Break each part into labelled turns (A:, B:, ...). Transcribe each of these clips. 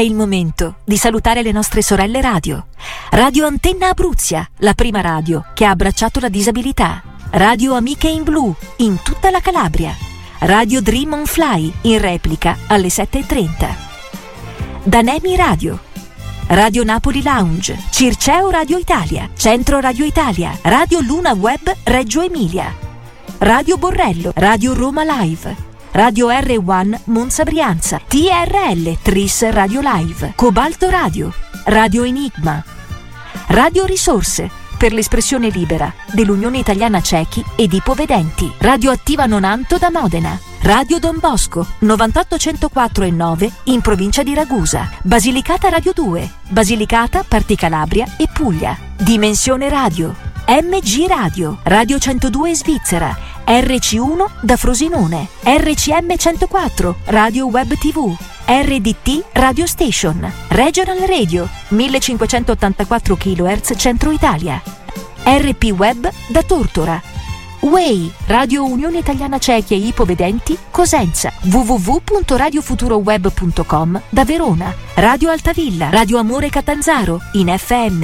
A: il momento di salutare le nostre sorelle radio. Radio Antenna Abruzia, la prima radio che ha abbracciato la disabilità. Radio Amiche in Blu, in tutta la Calabria. Radio Dream on Fly, in replica alle 7:30. Danemi Radio. Radio Napoli Lounge, Circeo Radio Italia, Centro Radio Italia, Radio Luna Web Reggio Emilia. Radio Borrello, Radio Roma Live. Radio R1 Monza Brianza, TRL Tris Radio Live, Cobalto Radio, Radio Enigma, Radio Risorse per l'espressione libera dell'Unione Italiana Ciechi ed Ipovedenti, Radio Attiva Nonanto da Modena, Radio Don Bosco 98.104 e 9 in provincia di Ragusa, Basilicata Radio 2, Basilicata, Parti Calabria e Puglia, Dimensione Radio, MG Radio, Radio 102 Svizzera, RC1 da Frosinone, RCM 104, Radio Web TV, RDT Radio Station, Regional Radio 1584 kHz Centro Italia, RP Web da Tortora, Way, Radio Unione Italiana Ciechi e Ipovedenti Cosenza, www.radiofuturoweb.com da Verona, Radio Altavilla, Radio Amore Catanzaro in FM,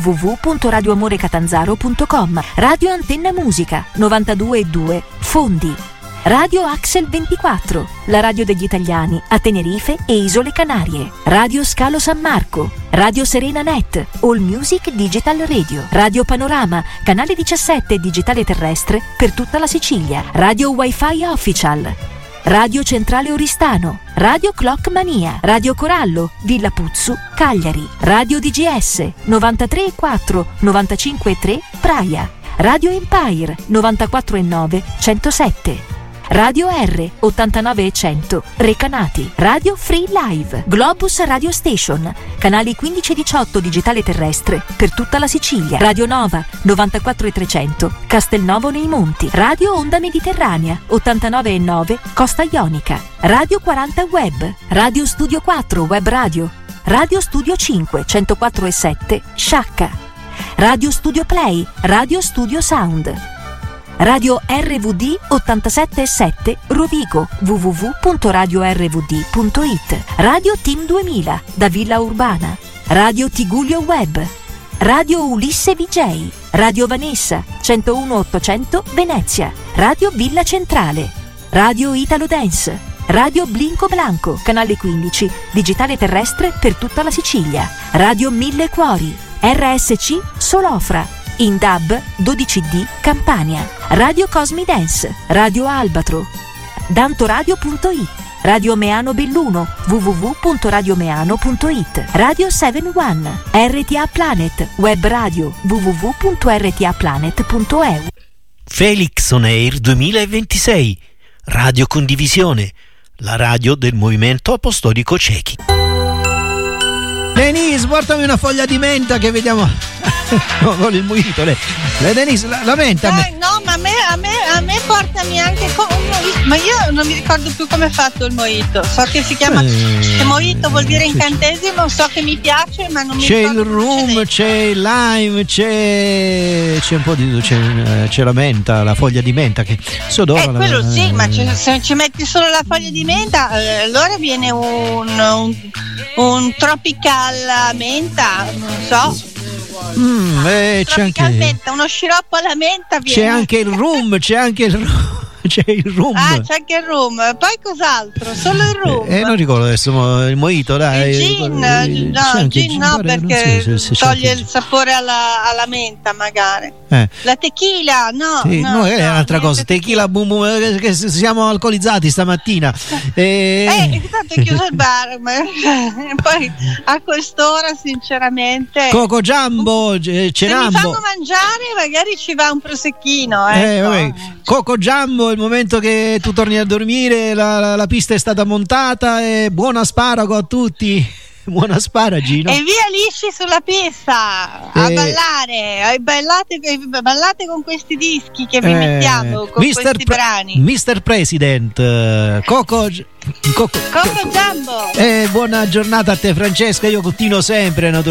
A: www.radioamorecatanzaro.com, Radio Antenna Musica 92.2 Fondi, Radio Axel 24, la radio degli italiani a Tenerife e Isole Canarie, Radio Scalo San Marco, Radio Serena Net, All Music Digital Radio, Radio Panorama, canale 17 digitale terrestre per tutta la Sicilia, Radio Wi-Fi Official, Radio Centrale Oristano, Radio Clock Mania, Radio Corallo, Villa Puzzu, Cagliari, Radio DGS 93.4, 95.3 Praia, Radio Empire 94.9, 107. Radio R 89.100 Recanati, Radio Free Live, Globus Radio Station, canali 15 e 18 digitale terrestre per tutta la Sicilia, Radio Nova 94.300 Castelnovo nei Monti, Radio Onda Mediterranea 89.9 Costa Ionica, Radio 40 Web, Radio Studio 4 Web Radio, Radio Studio 5 104.7 Sciacca, Radio Studio Play, Radio Studio Sound, Radio RVD 87.7 Rovigo, www.radiorvd.it, Radio Team 2000 da Villa Urbana, Radio Tigullio Web, Radio Ulisse VJ, Radio Vanessa 101.800 Venezia, Radio Villa Centrale, Radio Italo Dance, Radio Blinco Blanco, canale 15, digitale terrestre per tutta la Sicilia, Radio Mille Cuori, RSC Solofra, in DAB 12D Campania, Radio Cosmi Dance, Radio Albatro, dantoradio.it, Radio Meano Belluno, www.radiomeano.it, Radio 71, RTA Planet, web radio, www.rtaplanet.eu.
B: Felix On Air 2026, Radio Condivisione, la radio del Movimento Apostolico Ciechi.
C: Denise, portami una foglia di menta che vediamo. No, non il mojito, lei. Denise, la menta.
D: No, ma a me portami anche ma io non mi ricordo più come è fatto il mojito. So che si chiama mojito, vuol dire incantesimo, so che mi piace, ma non mi
C: c'è
D: ricordo.
C: C'è il rum, c'è il lime, c'è un po' di c'è la menta, la foglia di menta che si odora.
D: Quello sì, ma se ci metti solo la foglia di menta, allora viene un tropical menta, non so.
C: C'è anche
D: menta, uno sciroppo alla menta viene.
C: C'è anche il rum, c'è anche il rum. C'è il rum.
D: C'è anche il rum. Poi cos'altro? Solo il rum.
C: Non ricordo adesso il mojito, dai.
D: Il gin, gin no, perché toglie il sapore alla menta magari. La tequila, no.
C: Sì, no, è un'altra cosa. Tequila, boom, che siamo alcolizzati stamattina.
D: Tanto è chiuso il bar. Poi a quest'ora, sinceramente.
C: Coco Jumbo, Cenambo.
D: Se mi fanno mangiare, magari ci va un prosecchino. Ecco.
C: Coco Jumbo, il momento che tu torni a dormire, la pista è stata montata e buon asparago a tutti. Buon asparagino.
D: E via lisci sulla pista a ballare. Ballate con questi dischi che vi mettiamo, con questi brani.
C: Mr. President, Coco
D: Jumbo.
C: Buona giornata a te, Francesca. Io continuo sempre